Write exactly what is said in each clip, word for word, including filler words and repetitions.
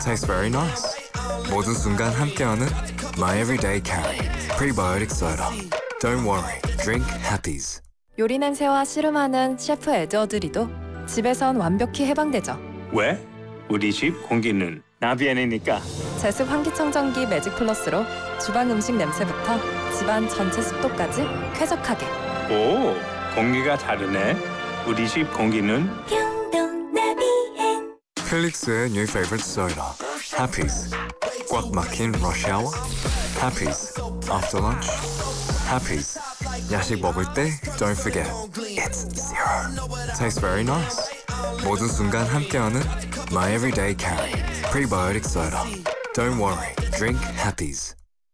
Tastes very nice. 모든 순간 함께하는 My Everyday Carry Prebiotic Soda. Don't worry, drink Happy's. 요리 냄새와 씨름하는 셰프 에드워드리도 집에선 완벽히 해방되죠. 왜? 우리 집 공기는 나비엔이니까. 제습 환기청정기 매직 플러스로 주방 음식 냄새부터 집안 전체 습도까지 쾌적하게. 오, 공기가 다르네. 우리 집 공기는 평동 나비엔. 필릭스의 new favorite soda. Happy's. 꽉 막힌 rush hour. Happy's. After lunch. Happy's. 야식 먹을 때 don't forget. It's zero. Tastes very nice. 모든 순간 함께하는 My Everyday Carry Prebiotic Soda. Don't worry, drink Happy's.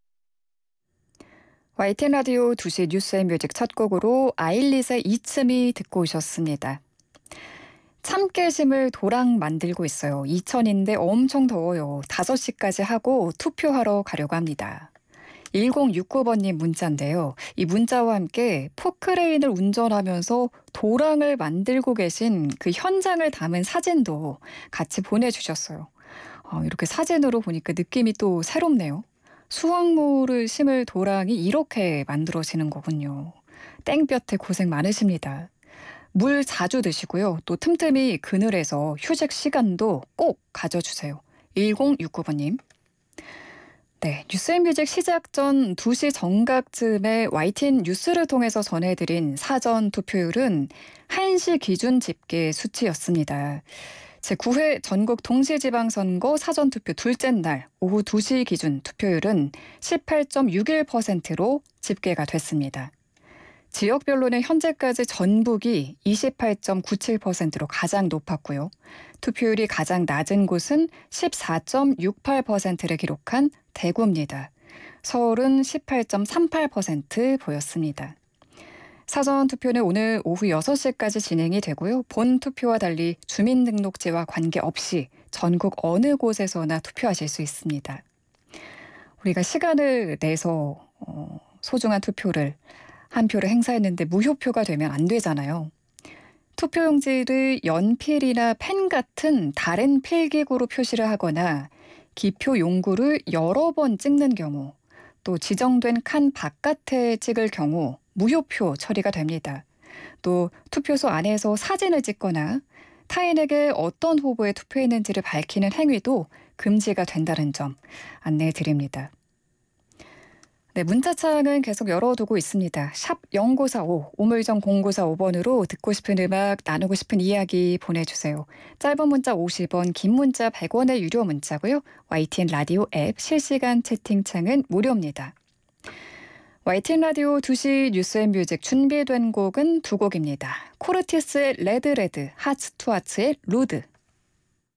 와이티엔 라디오 두 시 뉴스 앤 뮤직 첫 곡으로 아일릿의 이츠미 듣고 오셨습니다. 참깨심을 도랑 만들고 있어요. 이천인데 엄청 더워요. 다섯 시까지 하고 투표하러 가려고 합니다. 일공육구 번님 문자인데요. 이 문자와 함께 포크레인을 운전하면서 도랑을 만들고 계신 그 현장을 담은 사진도 같이 보내주셨어요. 어, 이렇게 사진으로 보니까 느낌이 또 새롭네요. 수확물을 심을 도랑이 이렇게 만들어지는 거군요. 땡볕에 고생 많으십니다. 물 자주 드시고요. 또 틈틈이 그늘에서 휴식 시간도 꼭 가져주세요. 일공육구 번님. 네, 뉴스앤뮤직 시작 전 두 시 정각쯤에 와이티엔 뉴스를 통해서 전해드린 사전 투표율은 한 시 기준 집계 수치였습니다. 제구 회 전국 동시지방선거 사전투표 둘째 날 오후 두 시 기준 투표율은 십팔 점 육일 퍼센트로 집계가 됐습니다. 지역별로는 현재까지 전북이 이십팔 점 구칠 퍼센트로 가장 높았고요. 투표율이 가장 낮은 곳은 십사 점 육팔 퍼센트를 기록한 대구입니다. 서울은 십팔 점 삼팔 퍼센트 보였습니다. 사전투표는 오늘 오후 여섯 시까지 진행이 되고요. 본투표와 달리 주민등록제와 관계없이 전국 어느 곳에서나 투표하실 수 있습니다. 우리가 시간을 내서 어, 소중한 투표를 한 표를 행사했는데 무효표가 되면 안 되잖아요. 투표용지를 연필이나 펜 같은 다른 필기구로 표시를 하거나 기표 용구를 여러 번 찍는 경우, 또 지정된 칸 바깥에 찍을 경우 무효표 처리가 됩니다. 또 투표소 안에서 사진을 찍거나 타인에게 어떤 후보에 투표했는지를 밝히는 행위도 금지가 된다는 점 안내해 드립니다. 네, 문자창은 계속 열어두고 있습니다. 샵 영구사오, 우물정 공구사오 번으로 듣고 싶은 음악, 나누고 싶은 이야기 보내주세요. 짧은 문자 오십 원, 긴 문자 백 원의 유료 문자고요. 와이티엔 라디오 앱 실시간 채팅창은 무료입니다. 와이티엔 라디오 두 시 뉴스앤뮤직 준비된 곡은 두 곡입니다. 코르티스의 레드 레드, 하츠 투 하츠의 루드.